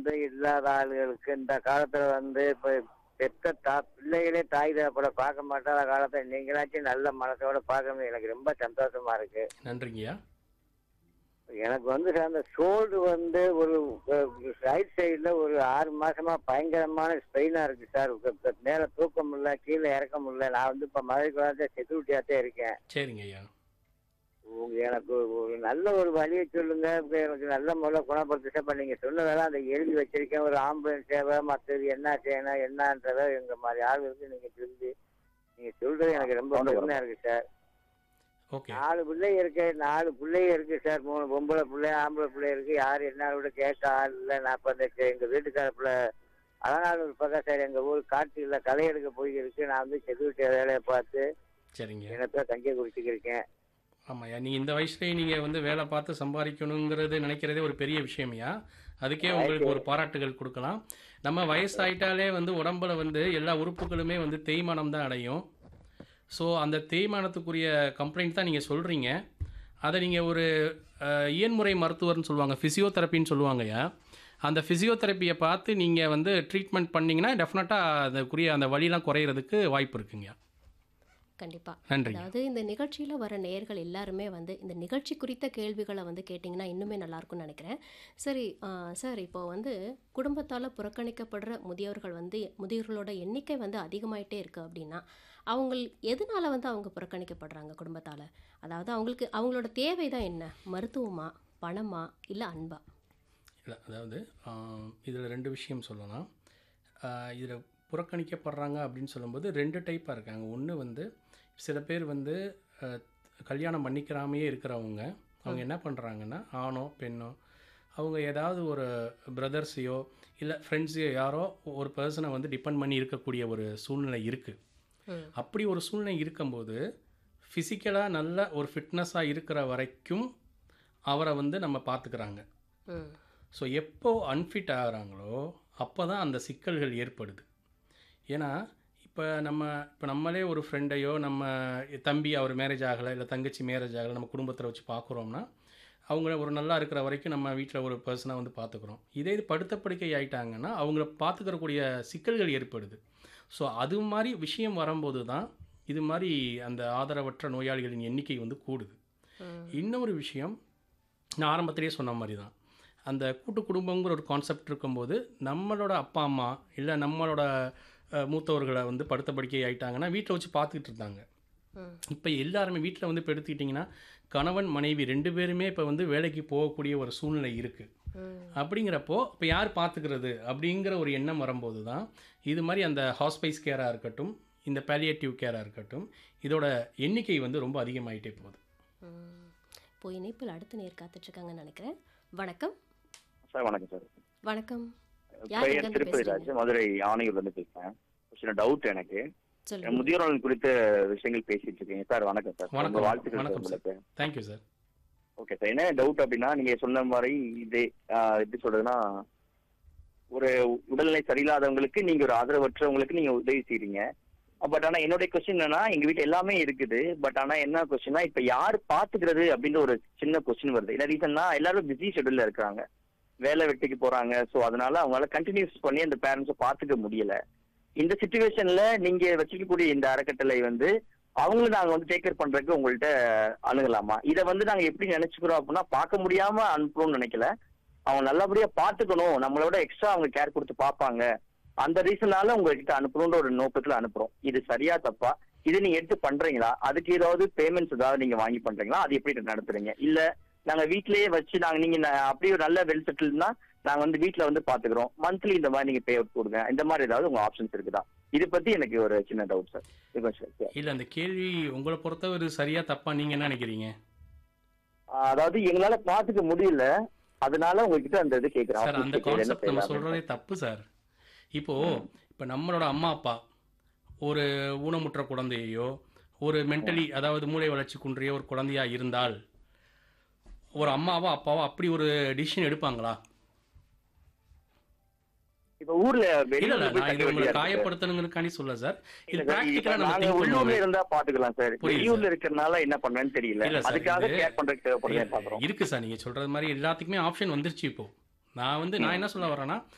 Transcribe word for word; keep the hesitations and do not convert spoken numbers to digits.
வந்து இல்லாத ஆளுகளுக்கு இந்த காலத்துல வந்து இப்ப பெத்த தா பிள்ளைகளே தாய் தகப்பட பார்க்க மாட்டாத காலத்துல நீங்களாச்சும் நல்ல மனசோட பார்க்கணும். எனக்கு ரொம்ப சந்தோஷமா இருக்கு. நன்றிங்கய்யா. எனக்கு வந்து அந்த ஷோல்டு வந்து ஒரு ரைட் சைடுல ஒரு ஆறு மாசமா பயங்கரமான ஸ்பெயினா இருக்கு சார். மேல தூக்க முடியல, கீழே இறக்க முடியல. நான் வந்து இப்ப மதுரைக்கு வந்து செக்யூரிட்டியாத்தே இருக்கேன். சரிங்க ஐயா. எனக்கு ஒரு நல்ல ஒரு வழியை சொல்லுங்க. எனக்கு நல்ல முறையில் குணப்படுத்த. இப்ப நீங்க சொன்னதெல்லாம் அதை எழுதி வச்சிருக்கேன். ஒரு ஆம்புலன்ஸ் சேவை மற்றது என்ன செய்யணும் என்னன்றத எங்க மாதிரி ஆளுங்களுக்கு நீங்க சொல்லி நீங்க சொல்றது எனக்கு ரொம்ப பெருமையா இருக்கு சார். நாலு பிள்ளை இருக்கு, நாலு பிள்ளைங்க இருக்கு சார். மூணு பொம்பளை பிள்ளை ஆம்பளை பிள்ளை இருக்கு. யாரு என்ன விட கேட்க ஆள் இல்லை. நான் இப்ப இந்த எங்க வீட்டுக்காரப்புல அலநாளூர் பக்கம் சார் எங்க ஊர் காட்டுல களை எடுக்க போயிருக்கு. நான் வந்து செக்யூரிட்டி வேலையை பார்த்து சரிங்க எனக்கு தங்கிய குடிச்சுக்கிருக்கேன். ஆமாய்யா, நீங்கள் இந்த வயசுலேயே நீங்கள் வந்து வேலை பார்த்து சம்பாதிக்கணுங்கிறது நினைக்கிறதே ஒரு பெரிய விஷயமையா. அதுக்கே உங்களுக்கு ஒரு பாராட்டுகள் கொடுக்கலாம். நம்ம வயசாயிட்டாலே வந்து உடம்புல வந்து எல்லா உறுப்புகளுமே வந்து தேய்மானம் தான் அடையும். ஸோ அந்த தேய்மானத்துக்குரிய கம்ப்ளைண்ட் தான் நீங்கள் சொல்கிறீங்க. அதை நீங்கள் ஒரு இயன்முறை மருத்துவர்னு சொல்லுவாங்க, ஃபிசியோதெரப்பின்னு சொல்லுவாங்கய்யா. அந்த ஃபிசியோதெரப்பியை பார்த்து நீங்கள் வந்து ட்ரீட்மெண்ட் பண்ணிங்கன்னா டெஃபினட்டாக அதுக்குரிய அந்த வலிலாம் குறையிறதுக்கு வாய்ப்பு இருக்குங்கய்யா. கண்டிப்பா. நன்றி. அதாவது இந்த நிகழ்ச்சியில வர நேயர்கள் எல்லாருமே வந்து இந்த நிகழ்ச்சி குறித்த கேள்விகளை வந்து கேட்டிங்கன்னா இன்னுமே நல்லா இருக்கும்னு நினைக்கிறேன். சரி சார், இப்போ வந்து குடும்பத்தால் புறக்கணிக்கப்படுற முதியவர்கள் வந்து முதியவர்களோட எண்ணிக்கை வந்து அதிகமாயிட்டே இருக்கு அப்படின்னா அவங்க எதனால வந்து அவங்க புறக்கணிக்கப்படுறாங்க குடும்பத்தால்? அதாவது அவங்களுக்கு அவங்களோட தேவை தான் என்ன? மருத்துவமா, பணமா, இல்லை அன்பா? இல்லை, அதாவது இதில் ரெண்டு விஷயம் சொல்லலாம். இதில் புறக்கணிக்கப்படுறாங்க அப்படின்னு சொல்லும்போது ரெண்டு டைப்பாக இருக்காங்க. ஒன்று வந்து சில பேர் வந்து கல்யாணம் பண்ணிக்கிறாமையே இருக்கிறவங்க, அவங்க என்ன பண்ணுறாங்கன்னா ஆணோ பெண்ணோ அவங்க ஏதாவது ஒரு பிரதர்ஸையோ இல்லை ஃப்ரெண்ட்ஸையோ யாரோ ஒரு பர்சனை வந்து டிபெண்ட் பண்ணி இருக்கக்கூடிய ஒரு சூழ்நிலை இருக்குது. அப்படி ஒரு சூழ்நிலை இருக்கும்போது ஃபிசிக்கலாக நல்ல ஒரு ஃபிட்னஸாக இருக்கிற வரைக்கும் அவரை வந்து நம்ம பார்த்துக்கிறாங்க. ஸோ எப்போ அன்ஃபிட் ஆகிறாங்களோ அப்போ தான் அந்த சிக்கல்கள் ஏற்படுது. ஏன்னா இப்போ நம்ம இப்போ நம்மளே ஒரு ஃப்ரெண்டையோ நம்ம தம்பி அவர் மேரேஜ் ஆகலை இல்லை தங்கச்சி மேரேஜ் ஆகலை நம்ம குடும்பத்தில் வச்சு பார்க்குறோம்னா அவங்கள ஒரு நல்லா இருக்கிற வரைக்கும் நம்ம வீட்டில் ஒரு பர்சனாக வந்து பார்த்துக்குறோம். இதே இது படுத்த படுக்கை ஆகிட்டாங்கன்னா அவங்கள பார்த்துக்கிறக்கூடிய சிக்கல்கள் ஏற்படுது. ஸோ அது மாதிரி விஷயம் வரும்போது தான் இது மாதிரி அந்த ஆதரவற்ற நோயாளிகளின் எண்ணிக்கை வந்து கூடுது. இன்னொரு விஷயம், நான் ஆரம்பத்திலேயே சொன்ன மாதிரி தான், அந்த கூட்டு குடும்பங்கிற ஒரு கான்செப்ட் இருக்கும்போது நம்மளோட அப்பா அம்மா இல்லை நம்மளோட மூத்தவர்களை வந்து படுத்த படுக்கை ஆகிட்டாங்கன்னா வீட்டில் வச்சு பார்த்துக்கிட்டு இருந்தாங்க. இப்போ எல்லாருமே வீட்டில் வந்து இப்போ எடுத்துக்கிட்டிங்கன்னா கணவன் மனைவி ரெண்டு பேருமே இப்போ வந்து வேலைக்கு போகக்கூடிய ஒரு சூழ்நிலை இருக்குது. அப்படிங்கிறப்போ இப்போ யார் பார்த்துக்கிறது அப்படிங்கிற ஒரு எண்ணம் வரும்போது தான் இது மாதிரி அந்த ஹாஸ்பைஸ் கேராக இருக்கட்டும், இந்த பேலியேட்டிவ் கேராக இருக்கட்டும், இதோட எண்ணிக்கை வந்து ரொம்ப அதிகமாகிட்டே போகுது. இப்போ இணைப்பில் அடுத்த நேர் காத்துட்ருக்காங்கன்னு நினைக்கிறேன். வணக்கம் சார். வணக்கம் சார். வணக்கம். திருப்பதி ராஜ், மதுரை ஆணையூர்லேருந்து பேசுகிறேன். சின்ன டவுட் எனக்கு, முதியோர்கள் குறித்த விஷயங்கள் பேசிட்டு இருக்கீங்க சார். வணக்கம் சார். வணக்கம். வாழ்த்துக்கள் உங்களுக்கு. Thank you sir. Okay sir. என்ன டவுட் அப்படின்னா, நீங்க சொன்ன மாதிரி இது எப்படி சொல்றதுன்னா, ஒரு உடல்நிலை சரியில்லாதவங்களுக்கு நீங்க ஒரு ஆதரவற்றவங்களுக்கு நீங்க உதவி செய்றீங்க. பட் ஆனா என்னுடைய கொஸ்டின் என்னன்னா, எங்க வீட்டு எல்லாமே இருக்குது. பட் ஆனா என்ன கொஸ்டின்னா, இப்ப யார் பாத்துக்கிறது அப்படின்ற ஒரு சின்ன கொஸ்டின் வருது. என்ன ரீசன்னா, எல்லாரும் பிஸி ஷெட்யூல்ல இருக்காங்க, வேலை வெட்டிக்கு போறாங்க. ஸோ அதனால அவங்களால கண்டினியூஸ் பண்ணி அந்த பேரண்ட்ஸை பார்த்துக்க முடியல. இந்த சிச்சுவேஷன்ல நீங்க வச்சுக்கக்கூடிய இந்த அறக்கட்டளை வந்து அவங்களும் நாங்க வந்து டேக் கேர் பண்றதுக்கு உங்கள்கிட்ட அணுகலாமா? இதை வந்து நாங்க எப்படி நினைச்சுக்கிறோம் அப்படின்னா, பார்க்க முடியாம அனுப்புறோம்னு நினைக்கல, அவங்க நல்லபடியா பாத்துக்கணும், நம்மளோட எக்ஸ்ட்ரா அவங்க கேர் கொடுத்து பார்ப்பாங்க, அந்த ரீசனால உங்ககிட்ட அனுப்புறோன்ற ஒரு நோக்கத்துல அனுப்புறோம். இது சரியா தப்பா? இது நீங்க எடுத்து பண்றீங்களா? அதுக்கு ஏதாவது பேமெண்ட்ஸ் ஏதாவது நீங்க வாங்கி பண்றீங்களா? அது எப்படி நடத்துறீங்க? இல்ல நாங்க வீட்லயே வச்சு நாங்க நீங்க அப்படியே நல்ல வெல் செட்டில்னா நாங்க வந்து வீட்டுல வந்து பாத்துக்கிறோம், மந்த்லி இந்த மாதிரி நீங்க பே அவுட் கொடுங்க, இந்த மாதிரி ஏதாவது உங்க ஆப்ஷன்ஸ் இருக்குதா? இதை பத்தி எனக்கு ஒரு சின்ன டவுட் சார். இல்ல, அந்த கேள்வி உங்களை பொறுத்தவரை சரியா தப்பா நீங்க என்ன நினைக்கிறீங்க? அதாவது எங்களால பாத்துக்க முடியல, அதனால உங்ககிட்ட அந்த இது கேக்குறேன். சார், அந்த கான்செப்ட் நம்ம சொல்றதே தப்பு சார். இப்போ இப்ப நம்மளோட அம்மா அப்பா ஒரு ஊனமுற்ற குழந்தையோ ஒரு மென்டலி அதாவது மூளை வளர்ச்சி குன்றிய ஒரு குழந்தையா இருந்தால் ஒரு அம்மாவோ அப்பாவோ அப்படி ஒரு டிசிஷன் எடுப்பாங்களா? இப்ப ஊர்ல காயப்படுத்தணுங்கிறதுக்காண்டி சொல்ல சார், இது பிராக்டிகலா நம்ம உள்ளூர்ல இருந்தா பாத்துக்கலாம் சார். வெளியூர்ல இருக்கறனால என்ன பண்றேன்னு தெரியல, அதுக்காக கேர் பண்றதுக்கு தேவைப்படுது பாக்குறோம். இருக்கு சார், நீங்க சொல்றது மாதிரி எல்லாத்துக்குமே ஆப்ஷன் வந்துருச்சு. இப்போ நான் வந்து நான் என்ன சொல்ல வரேன்னா,